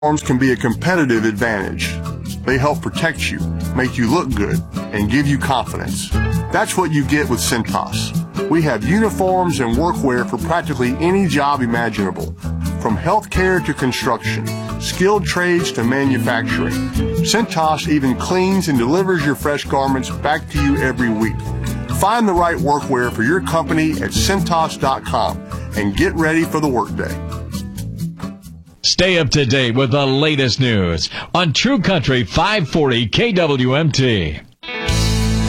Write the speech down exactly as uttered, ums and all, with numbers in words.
Uniforms can be a competitive advantage. They help protect you, make you look good, and give you confidence. That's what you get with Cintas. We have uniforms and workwear for practically any job imaginable, from healthcare to construction, skilled trades to manufacturing. Cintas even cleans and delivers your fresh garments back to you every week. Find the right workwear for your company at Cintas dot com and get ready for the workday. Stay up to date with the latest news on True Country five forty K W M T.